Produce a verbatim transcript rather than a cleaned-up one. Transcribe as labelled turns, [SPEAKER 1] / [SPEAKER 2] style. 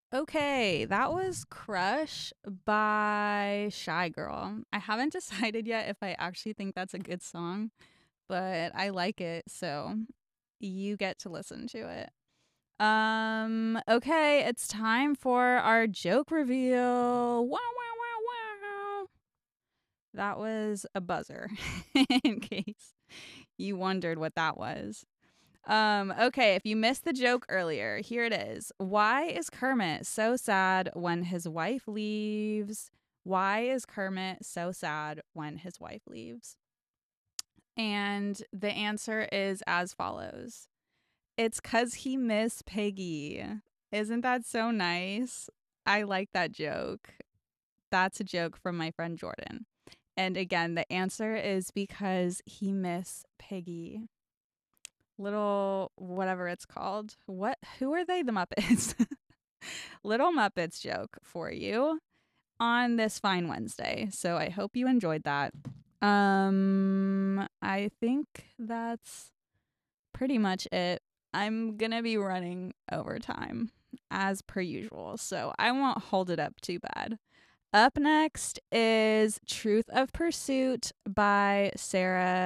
[SPEAKER 1] Okay, that was Crush by Shy Girl. I haven't decided yet if I actually think that's a good song, but I like it, so you get to listen to it. Um, okay, it's time for our joke reveal. Wow, wow, wow, wow. That was a buzzer, in case you wondered what that was. Um, okay, if you missed the joke earlier, here it is. Why is Kermit so sad when his wife leaves? Why is Kermit so sad when his wife leaves? And the answer is as follows. It's cuz he missed Piggy. Isn't that so nice? I like that joke. That's a joke from my friend Jordan. And again, the answer is because he missed Piggy. Little whatever it's called. What who are they? The Muppets. Little Muppets joke for you on this fine Wednesday. So I hope you enjoyed that. Um I think that's pretty much it. I'm going to be running overtime as per usual. So I won't hold it up too bad. Up next is Truth of Pursuit by Sarah